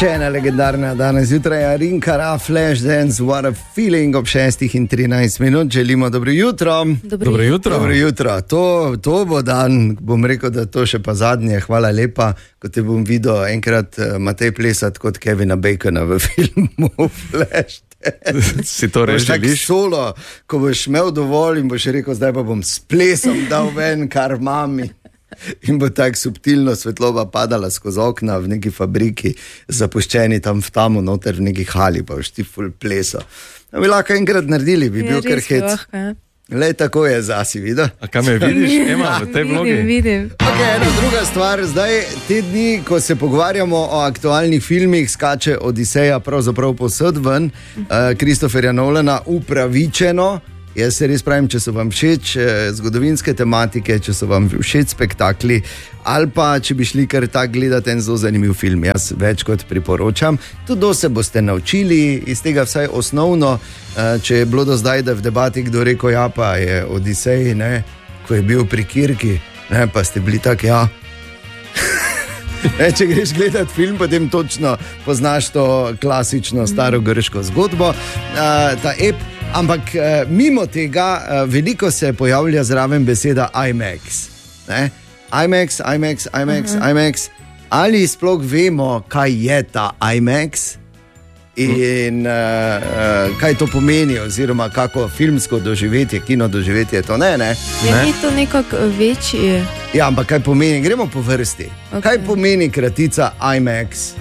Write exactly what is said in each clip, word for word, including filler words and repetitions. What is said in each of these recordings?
Še ena legendarna danes zjutraj, Arinka Ra, Flashdance, What a Feeling ob šestih in trinajst minut. Želimo dobro jutro. Dobro, dobro jutro. Dobro jutro. To, to bo dan, bom rekel, da to še pa zadnje. Hvala lepa, ko te bom videl enkrat Matej plesati kot Kevina Bacona v filmu Flashdance. Si to res želiš? Solo, ko boš imel dovolj in boš rekel, zdaj pa bom s plesom dal ven, kar mami. In bo tako subtilno svetloba padala skozi okna v neki fabriki, zapuščeni tam v tamu noter v neki hali, pa boš ti ful plesa. No, bi lahko enkrat naredili, bi bil kar hec. Lej, tako je zasi, videl? A kaj me vidiš, Ema, v tej vlogi? Vidim, vidim. Ok, ena druga stvar, zdaj te dni, ko se pogovarjamo o aktualnih filmih, skače Odiseja pravzaprav posod ven, Christopherja uh, Nolana, upravičeno. Jaz se res pravim, če so vam všeč zgodovinske tematike, če so vam všeč spektakli, ali pa če bi šli kar tak gledati en zelo zanimiv film, jaz več kot priporočam. Tudi se boste naučili iz tega vsaj osnovno, če je bilo do zdaj, da v debati kdo rekel, ja pa je Odisej, ne, ko je bil pri Kirki, ne, pa ste bili tak, ja. Ne, če greš gledati film, potem točno poznaš to klasično staro grško zgodbo, ta ep. Ampak mimo tega veliko se pojavlja zraven beseda IMAX. Ne? IMAX, IMAX, IMAX, uh-huh. IMAX. Ali sploh vemo, kaj je ta IMAX in uh, uh, kaj to pomeni, oziroma kako filmsko doživetje, kino doživetje to ne, ne? Je ne? To nekako večje? Ja, ampak kaj pomeni? Gremo po vrsti. Okay. Kaj pomeni kratica IMAX?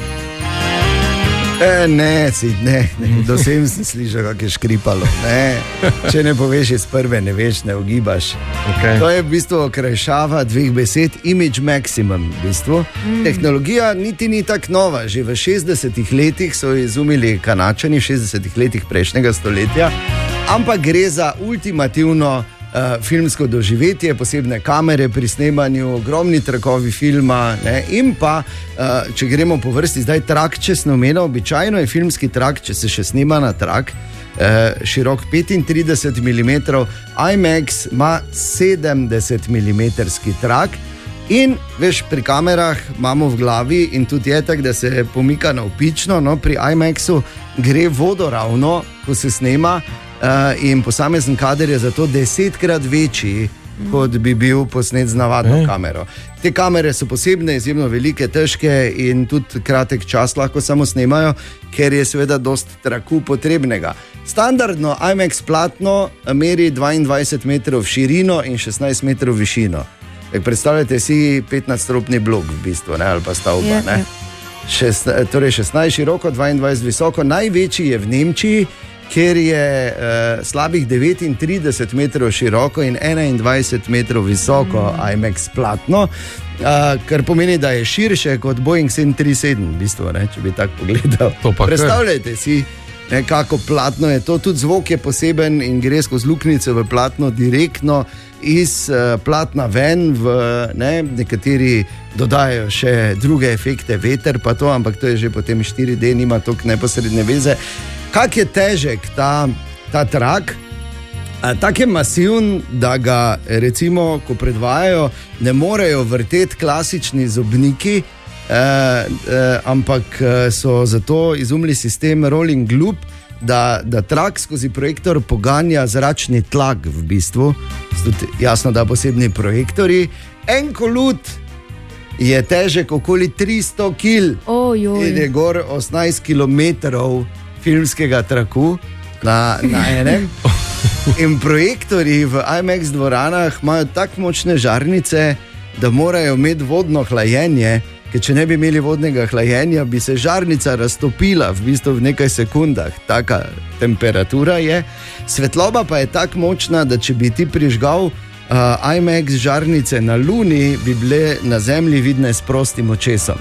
E, ne, si, ne, ne, do sem sem slišal, kako je škripalo. Ne, če ne poveš iz prve, ne veš, ne ugibaš. Okay. To je v bistvu okrajšava dveh besed, image maximum. V bistvu. Mm. Tehnologija niti ni tako nova. Že v šestdesetih letih so izumili Kanačani, v šestdesetih letih prejšnjega stoletja, ampak gre za ultimativno Uh, filmsko doživetje, posebne kamere pri snemanju, ogromni trakovi filma, ne? In pa, uh, če gremo po vrsti, zdaj trak, če snomeno, običajno je filmski trak, če se še snima na trak, uh, širok petintrideset milimetrov, IMAX ima sedemdeset milimetrov trak in, veš, pri kamerah imamo v glavi in tudi je tak, da se pomika navpično, no, pri IMAXu gre vodoravno, ko se snema. Uh, in posamezen kader je zato desetkrat večji, mm. kot bi bil posnet z navadno e. kamero. Te kamere so posebne, izjemno velike, težke in tudi kratek čas lahko samo snemajo, ker je seveda dost traku potrebnega. Standardno IMAX platno meri dvaindvajset metrov širino in šestnajst metrov višino. Tak predstavljate si petnadstropni blok v bistvu, ne, ali pa stavba. Ne? Šest, torej šestnajst široko, dvaindvajset visoko. Največji je v Nemčiji, ker je uh, slabih devetintrideset metrov široko in enaindvajset metrov visoko mm. IMAX platno, uh, kar pomeni, da je širše kot Boeing sedem tri sedem, v bistvu, ne, če bi tako pogledal. Predstavljajte si, ne, kako platno je to, tudi zvok je poseben in gre skozi luknjice v platno direktno iz uh, platna ven, v, ne, nekateri dodajajo še druge efekte, veter pa to, ampak to je že potem štiri D, nima toliko neposredne veze. Kak je težek ta, ta trak? Tak je masivn, da ga recimo, ko predvajajo, ne morejo vrteti klasični zobniki, eh, eh, ampak so zato izumili sistem Rolling Loop, da, da trak skozi projektor poganja zračni tlak v bistvu. Jasno, da posebni projektori. En kolut je težek okoli tristo kilogramov in je gor osemnajst kilometrov filmskega traku na, na enem. In projektorji v IMAX dvoranah imajo tako močne žarnice, da morajo imeti vodno hlajenje, ker če ne bi imeli vodnega hlajenja, bi se žarnica raztopila v bistvu v nekaj sekundah. Taka temperatura je. Svetloba pa je tako močna, da če bi ti prižgal uh, IMAX žarnice na Luni, bi bile na Zemlji vidne s prostim očesom.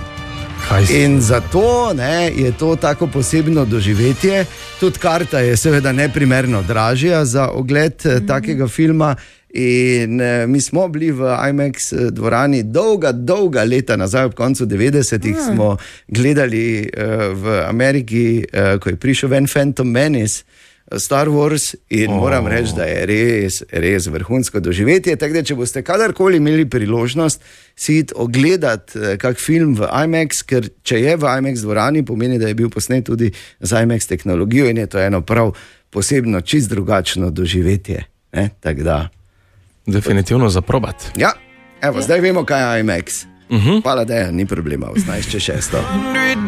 In zato, ne, je to tako posebno doživetje. Tudi karta je seveda neprimerno dražja za ogled mm-hmm. takega filma. In eh, mi smo bili v IMAX dvorani dolga, dolga leta nazaj, ob koncu devetdesetih mm. smo gledali eh, v Ameriki, eh, ko je prišel ven Phantom Menace, Star Wars in oh. moram reči, da je res, res vrhunsko doživetje. Tako da, če boste kadarkoli imeli priložnost si ogledati kak film v IMAX, ker če je v IMAX dvorani, pomeni, da je bil posnet tudi z IMAX tehnologijo in je to eno prav posebno, čist drugačno doživetje. Ne? Tako da. Definitivno za probat. Ja, evo, ja. Zdaj vemo, kaj je IMAX. Uh-huh. Hvala, da je, ni problema, oznaš če šesto.